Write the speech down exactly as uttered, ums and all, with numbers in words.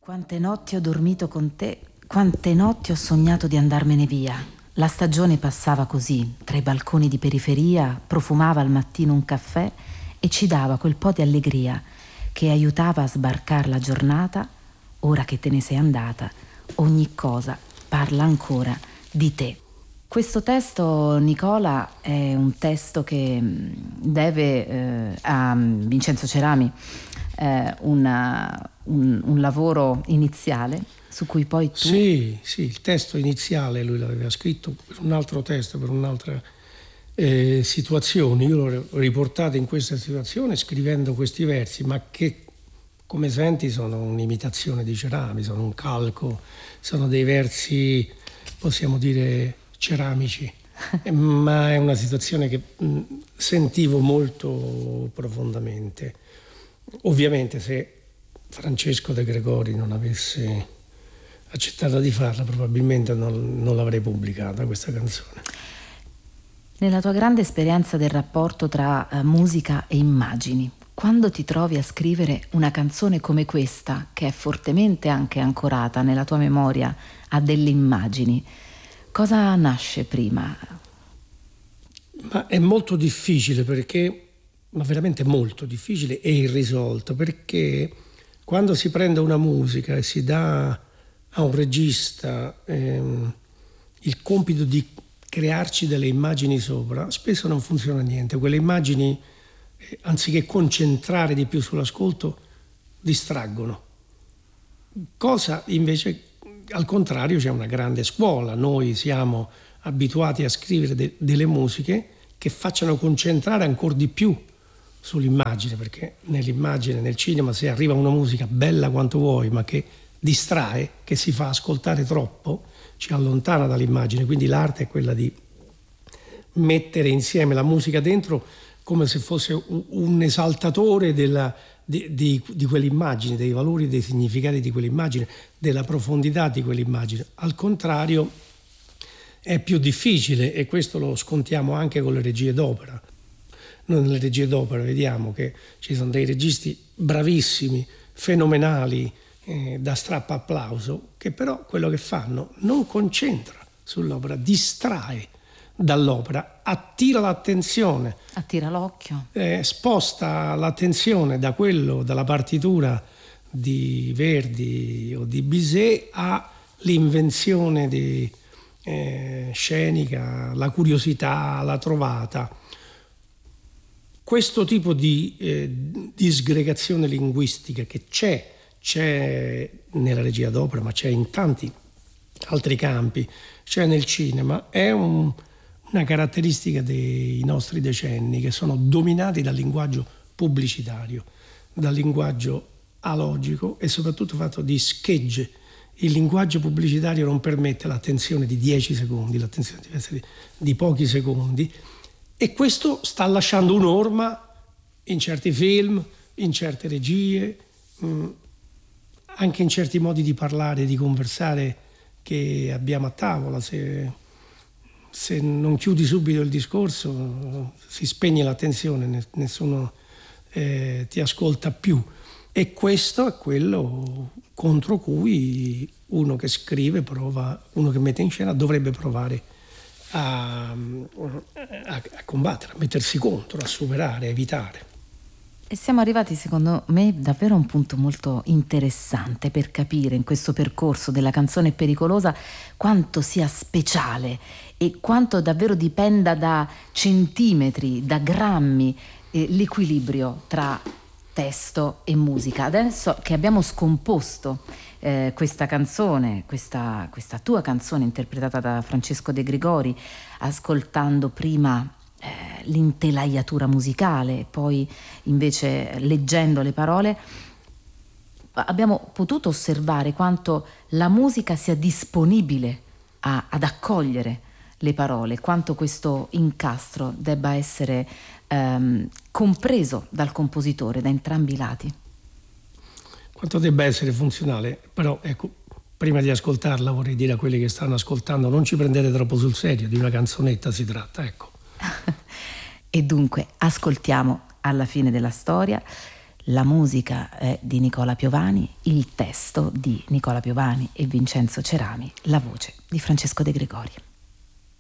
Quante notti ho dormito con te, quante notti ho sognato di andarmene via. La stagione passava così, tra i balconi di periferia, profumava al mattino un caffè e ci dava quel po' di allegria che aiutava a sbarcar la giornata. Ora che te ne sei andata, ogni cosa parla ancora di te. Questo testo, Nicola, è un testo che deve eh, a Vincenzo Cerami eh, una, un, un lavoro iniziale su cui poi tu... Sì, sì, il testo iniziale lui l'aveva scritto per un altro testo, per un'altra eh, situazione. Io l'ho riportato in questa situazione scrivendo questi versi, ma che, come senti, sono un'imitazione di Cerami, sono un calco, sono dei versi, possiamo dire, ceramici, ma è una situazione che mh, sentivo molto profondamente. Ovviamente se Francesco De Gregori non avesse accettato di farla, probabilmente non, non l'avrei pubblicata questa canzone. Nella tua grande esperienza del rapporto tra uh, musica e immagini, quando ti trovi a scrivere una canzone come questa, che è fortemente anche ancorata nella tua memoria a delle immagini, cosa nasce prima? Ma è molto difficile perché, ma veramente molto difficile e irrisolto, perché quando si prende una musica e si dà a un regista ehm, il compito di crearci delle immagini sopra, spesso non funziona niente. Quelle immagini, eh, anziché concentrare di più sull'ascolto, distraggono. Cosa invece, al contrario, c'è una grande scuola. Noi siamo abituati a scrivere de- delle musiche che facciano concentrare ancora di più sull'immagine, perché nell'immagine, nel cinema, se arriva una musica bella quanto vuoi, ma che distrae, che si fa ascoltare troppo, ci allontana dall'immagine. Quindi l'arte è quella di mettere insieme la musica dentro come se fosse un, un esaltatore della, di, di, di quell'immagine, dei valori, dei significati di quell'immagine, della profondità di quell'immagine. Al contrario è più difficile, e questo lo scontiamo anche con le regie d'opera. Noi nelle regie d'opera vediamo che ci sono dei registi bravissimi, fenomenali, eh, da strappo applauso, che però quello che fanno non concentra sull'opera, distrae dall'opera, attira l'attenzione, attira l'occhio, eh, sposta l'attenzione da quello, dalla partitura di Verdi o di Bizet all'invenzione di, eh, scenica, la curiosità, la trovata. Questo tipo di eh, disgregazione linguistica che c'è, c'è nella regia d'opera, ma c'è in tanti altri campi, c'è nel cinema, è un, una caratteristica dei nostri decenni, che sono dominati dal linguaggio pubblicitario, dal linguaggio alogico e soprattutto fatto di schegge. Il linguaggio pubblicitario non permette l'attenzione di dieci secondi, l'attenzione deve essere di pochi secondi, e questo sta lasciando un'orma in certi film, in certe regie, mh, anche in certi modi di parlare, di conversare che abbiamo a tavola. Se, se non chiudi subito il discorso si spegne l'attenzione, nessuno eh, ti ascolta più. E questo è quello contro cui uno che scrive prova, uno che mette in scena dovrebbe provare a, a, a combattere, a mettersi contro, a superare, a evitare. E siamo arrivati, secondo me, davvero a un punto molto interessante per capire in questo percorso della canzone pericolosa quanto sia speciale e quanto davvero dipenda da centimetri, da grammi, eh, l'equilibrio tra testo e musica. Adesso che abbiamo scomposto eh, questa canzone, questa, questa tua canzone interpretata da Francesco De Gregori, ascoltando prima eh, l'intelaiatura musicale, poi invece leggendo le parole, abbiamo potuto osservare quanto la musica sia disponibile a, ad accogliere le parole, quanto questo incastro debba essere ehm, compreso dal compositore da entrambi i lati. Quanto debba essere funzionale, però ecco, prima di ascoltarla vorrei dire a quelli che stanno ascoltando: non ci prendete troppo sul serio, di una canzonetta si tratta, ecco. E dunque ascoltiamo alla fine della storia La musica è di Nicola Piovani, il testo di Nicola Piovani e Vincenzo Cerami, la voce di Francesco De Gregori.